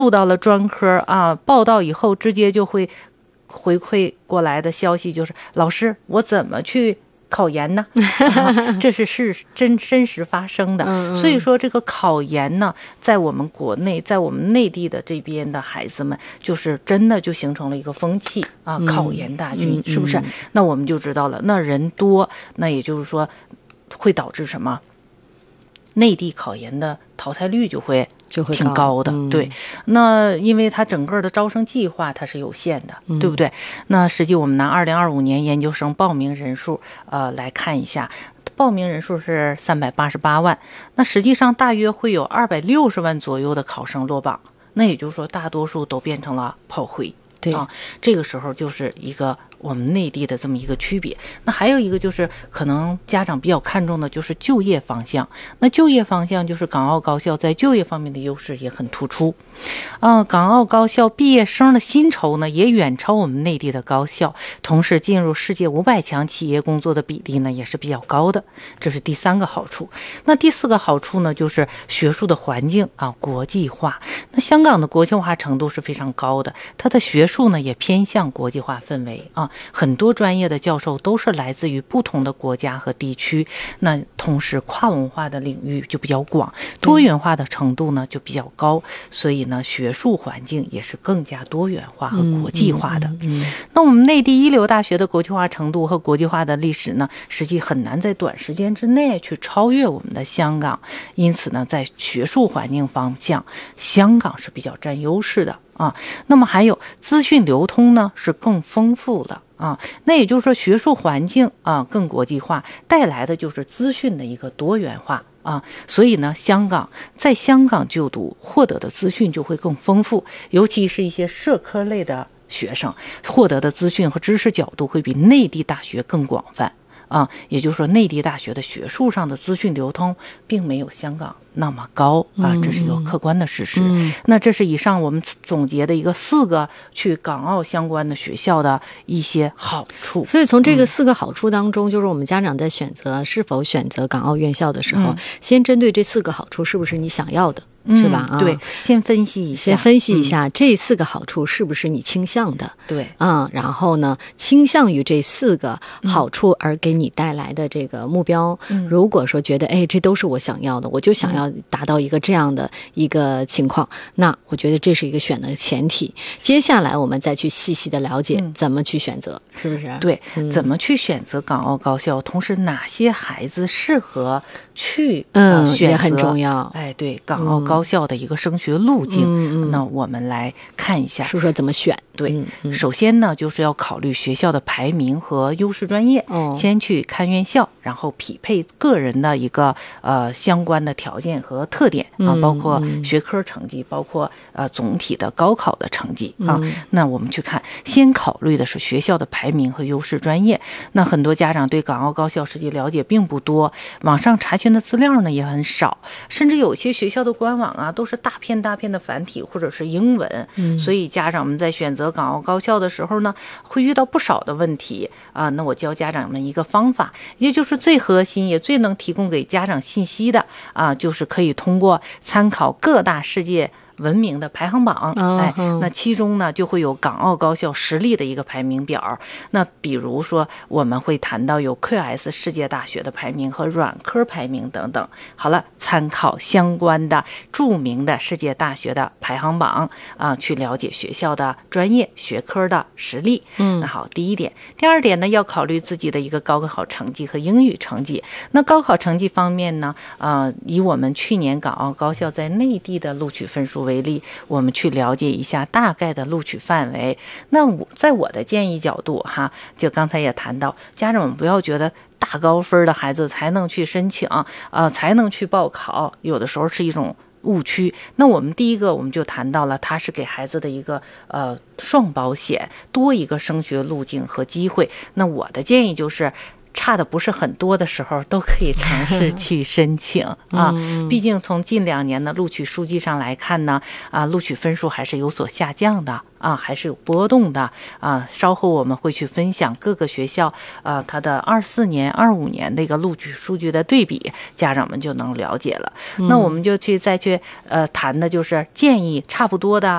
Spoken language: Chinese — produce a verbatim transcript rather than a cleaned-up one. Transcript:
入到了专科啊，报到以后直接就会回馈过来的消息就是老师我怎么去考研呢、啊、这是是真真实发生的。 嗯嗯所以说这个考研呢在我们国内在我们内地的这边的孩子们就是真的就形成了一个风气啊、嗯、考研大军、嗯、是不是、嗯、那我们就知道了那人多那也就是说会导致什么内地考研的淘汰率就会就会挺高的、 嗯、 对，那因为它整个的招生计划它是有限的、嗯、对不对？那实际我们拿二零二五年研究生报名人数呃来看一下，报名人数是三百八十八万，那实际上大约会有二百六十万左右的考生落榜，那也就是说大多数都变成了炮灰。 对啊，这个时候就是一个我们内地的这么一个区别。那还有一个就是可能家长比较看重的就是就业方向，那就业方向就是港澳高校在就业方面的优势也很突出啊。港澳高校毕业生的薪酬呢也远超我们内地的高校，同时进入世界五百强企业工作的比例呢也是比较高的，这是第三个好处。那第四个好处呢就是学术的环境啊国际化。那香港的国际化程度是非常高的，它的学术呢也偏向国际化氛围啊，很多专业的教授都是来自于不同的国家和地区，那同时跨文化的领域就比较广，多元化的程度呢就比较高，所以呢学术环境也是更加多元化和国际化的。 嗯嗯嗯、 那我们内地一流大学的国际化程度和国际化的历史呢，实际很难在短时间之内去超越我们的香港，因此呢在学术环境方向香港是比较占优势的啊。那么还有资讯流通呢是更丰富的啊，那也就是说学术环境啊更国际化，带来的就是资讯的一个多元化啊，所以呢香港在香港就读获得的资讯就会更丰富，尤其是一些社科类的学生获得的资讯和知识角度会比内地大学更广泛啊，也就是说内地大学的学术上的资讯流通并没有香港那么高啊，这是一个客观的事实、嗯、那这是以上我们总结的一个四个去港澳相关的学校的一些好处。 所以从这个四个好处当中、嗯、就是我们家长在选择是否选择港澳院校的时候、嗯、先针对这四个好处是不是你想要的，是吧、 嗯、对，先分析一下先分析一下这四个好处是不是你倾向的， 对啊、嗯，然后呢倾向于这四个好处而给你带来的这个目标、嗯、如果说觉得哎这都是我想要的，我就想要达到一个这样的一个情况、嗯、那我觉得这是一个选的前提，接下来我们再去细细的了解怎么去选择、嗯、是不是？ 对、嗯、怎么去选择港澳高校，同时哪些孩子适合去、呃、 嗯选择也很重要。 哎，对，港澳高校的一个升学路径、 嗯、 那我们来看一下说说怎么选。 对、 嗯嗯、 首先呢就是要考虑学校的排名和优势专业、哦、先去看院校，然后匹配个人的一个呃相关的条件和特点啊，包括学科成绩、嗯、包括呃总体的高考的成绩啊、嗯。那我们去看，先考虑的是学校的排名和优势专业。那很多家长对港澳高校实际了解并不多，网上查询的资料呢也很少，甚至有些学校的官网啊都是大片大片的繁体或者是英文、嗯、所以家长们在选择港澳高校的时候呢会遇到不少的问题啊。那我教家长们一个方法，也就是最核心也最能提供给家长信息的啊，就是可以通过参考各大世界文明的排行榜、哦、哎，那其中呢就会有港澳高校实力的一个排名表。那比如说我们会谈到有 Q S 世界大学的排名和软科排名等等。好了，参考相关的著名的世界大学的排行榜啊，去了解学校的专业学科的实力。嗯，那好，第一点。第二点呢，要考虑自己的一个高考成绩和英语成绩。那高考成绩方面呢，呃，以我们去年港澳高校在内地的录取分数为为例，我们去了解一下大概的录取范围。那我在我的建议角度哈，就刚才也谈到，家长们不要觉得大高分的孩子才能去申请，呃，才能去报考，有的时候是一种误区。那我们第一个我们就谈到了，它是给孩子的一个呃双保险，多一个升学路径和机会。那我的建议就是， 差的不是很多的时候，都可以尝试去申请啊。毕竟从近两年的录取数据上来看呢，啊，录取分数还是有所下降的啊，还是有波动的啊。稍后我们会去分享各个学校啊它的二四年、二五年的一个录取数据的对比，家长们就能了解了。那我们就去再去呃谈的就是建议差不多的